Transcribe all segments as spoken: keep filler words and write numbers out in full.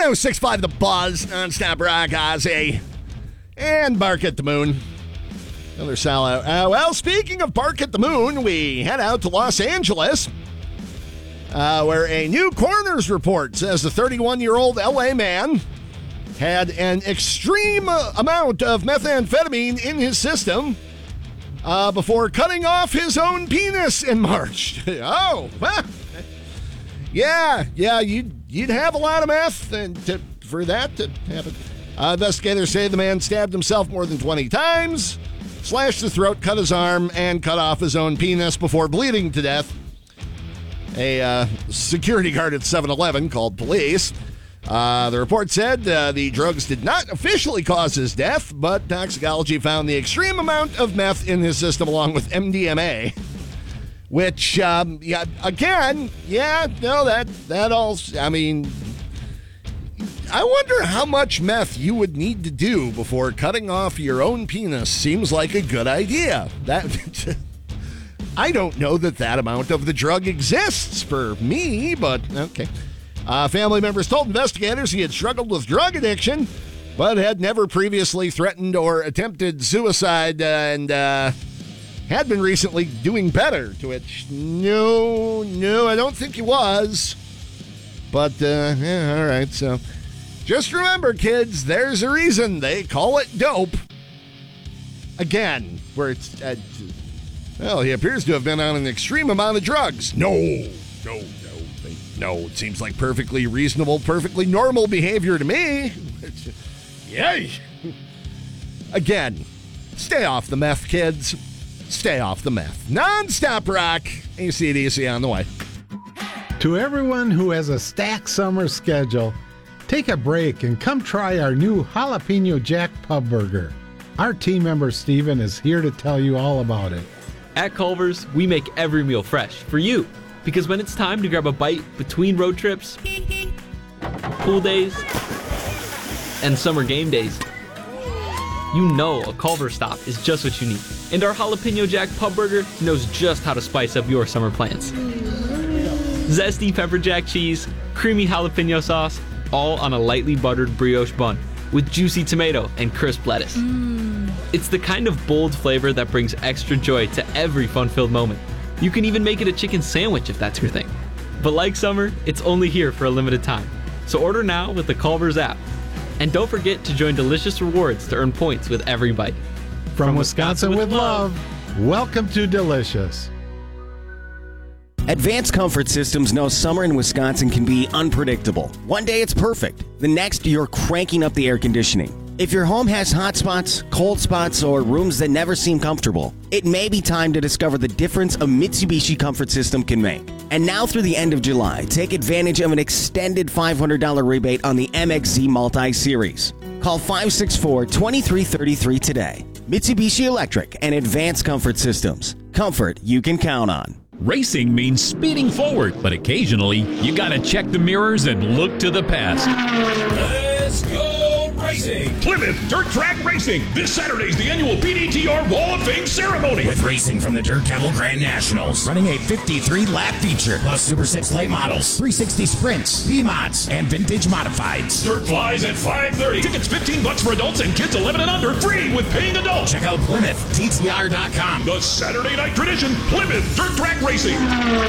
oh six point five The Buzz, non-stop rock, Ozzy, and Bark at the Moon. Another sellout. Uh, well, speaking of Bark at the Moon, we head out to Los Angeles, uh, where a new coroner's report says the thirty-one-year-old L A man had an extreme amount of methamphetamine in his system uh, before cutting off his own penis in March. Oh, well, yeah, yeah, you'd, you'd have a lot of meth and to, for that to happen. Uh, investigators say the man stabbed himself more than twenty times, slashed his throat, cut his arm, and cut off his own penis before bleeding to death. A uh, security guard at seven eleven called police. Uh, the report said uh, the drugs did not officially cause his death, but toxicology found the extreme amount of meth in his system along with M D M A. Which, um, yeah, again, yeah, no, that, that all, I mean, I wonder how much meth you would need to do before cutting off your own penis seems like a good idea. That, I don't know that that amount of the drug exists for me, but okay. Uh, family members told investigators he had struggled with drug addiction, but had never previously threatened or attempted suicide uh, and uh, had been recently doing better, to which, no, no, I don't think he was. But, uh, yeah, all right, so just remember, kids, there's a reason they call it dope. Again, where it's, uh, well, he appears to have been on an extreme amount of drugs. No, no, no. No, it seems like perfectly reasonable, perfectly normal behavior to me. Yay! Again, stay off the meth, kids. Stay off the meth. Non-stop rock. A C D C on the way. To everyone who has a stacked summer schedule, take a break and come try our new Jalapeno Jack Pub Burger. Our team member Steven is here to tell you all about it. At Culver's, we make every meal fresh for you. Because when it's time to grab a bite between road trips, pool days, and summer game days, you know a Culver's stop is just what you need. And our Jalapeno Jack Pub Burger knows just how to spice up your summer plans. Zesty pepper jack cheese, creamy jalapeno sauce, all on a lightly buttered brioche bun with juicy tomato and crisp lettuce. Mm. It's the kind of bold flavor that brings extra joy to every fun-filled moment. You can even make it a chicken sandwich if that's your thing. But like summer, it's only here for a limited time. So order now with the Culver's app. And don't forget to join Delicious Rewards to earn points with every bite. From, From Wisconsin, Wisconsin with love, love, welcome to Delicious. Advanced Comfort Systems knows summer in Wisconsin can be unpredictable. One day it's perfect. The next, you're cranking up the air conditioning. If your home has hot spots, cold spots, or rooms that never seem comfortable, it may be time to discover the difference a Mitsubishi Comfort System can make. And now through the end of July, take advantage of an extended five hundred dollars rebate on the M X Z Multi-Series. Call five six four, two three three three today. Mitsubishi Electric and Advanced Comfort Systems. Comfort you can count on. Racing means speeding forward, but occasionally you gotta check the mirrors and look to the past. Let's go! Racing. Plymouth Dirt Track Racing. This Saturday is the annual P D T R Wall of Fame ceremony. With racing from the Dirt Camel Grand Nationals. Running a fifty-three lap feature. Plus Super six late models, three sixty sprints, P-Mods, and vintage modifieds. Dirt flies at five thirty. Tickets fifteen bucks for adults and kids eleven and under. Free with paying adults. Check out Plymouth T T R dot com. The Saturday night tradition. Plymouth Dirt Track Racing.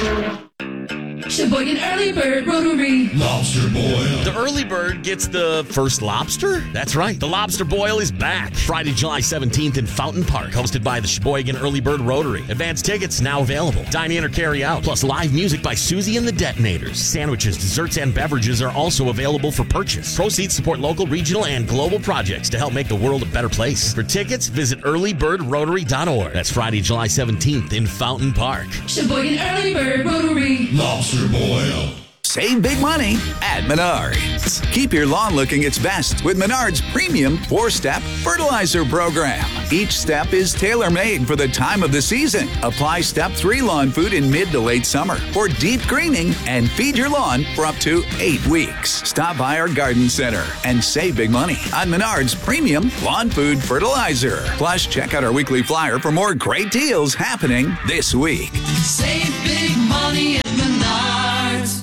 Sheboygan Early Bird Rotary. Lobster Boil. The Early Bird gets the first lobster? That's right. The Lobster Boil is back. Friday, July seventeenth in Fountain Park, hosted by the Sheboygan Early Bird Rotary. Advanced tickets now available. Dine in or carry out. Plus live music by Susie and the Detonators. Sandwiches, desserts, and beverages are also available for purchase. Proceeds support local, regional, and global projects to help make the world a better place. For tickets, visit early bird rotary dot org. That's Friday, July seventeenth in Fountain Park. Sheboygan Early Bird Rotary. Lobster Boil. Save big money at Menards. Keep your lawn looking its best with Menards' premium four-step fertilizer program. Each step is tailor-made for the time of the season. Apply Step three lawn food in mid to late summer for deep greening and feed your lawn for up to eight weeks. Stop by our garden center and save big money on Menards' premium lawn food fertilizer. Plus, check out our weekly flyer for more great deals happening this week. Save big money at Menards. Look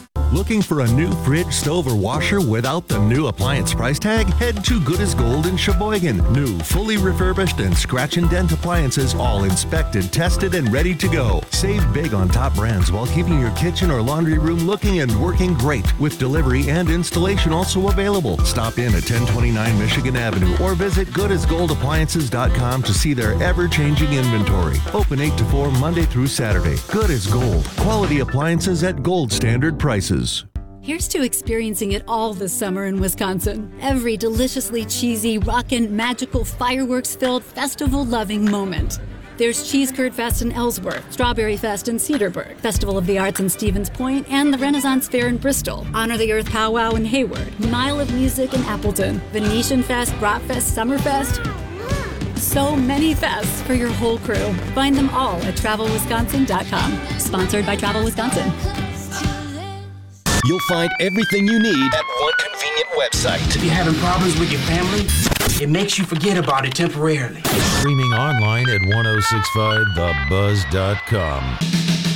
Looking for a new fridge, stove, or washer without the new appliance price tag? Head to Good as Gold in Sheboygan. New, fully refurbished, and scratch and dent appliances, all inspected, tested, and ready to go. Save big on top brands while keeping your kitchen or laundry room looking and working great, with delivery and installation also available. Stop in at ten twenty-nine Michigan Avenue or visit good as gold appliances dot com to see their ever-changing inventory. Open eight to four Monday through Saturday. Good as Gold. Quality appliances at gold standard prices. Here's to experiencing it all this summer in Wisconsin. Every deliciously cheesy, rockin', magical, fireworks-filled, festival-loving moment. There's Cheese Curd Fest in Ellsworth, Strawberry Fest in Cedarburg, Festival of the Arts in Stevens Point, and the Renaissance Fair in Bristol, Honor the Earth Powwow in Hayward, Mile of Music in Appleton, Venetian Fest, Bratfest, Summerfest. So many fests for your whole crew. Find them all at travel wisconsin dot com. Sponsored by Travel Wisconsin. You'll find everything you need at one convenient website. If you're having problems with your family, it makes you forget about it temporarily. Streaming online at ten sixty-five the buzz dot com.